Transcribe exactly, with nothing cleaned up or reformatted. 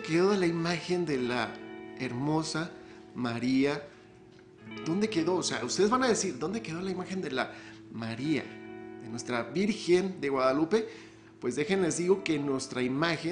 ¿dónde quedó la imagen de la hermosa María? ¿Dónde quedó? O sea, ustedes van a decir, ¿dónde quedó la imagen de la María, de nuestra Virgen de Guadalupe? Pues déjenles digo que nuestra imagen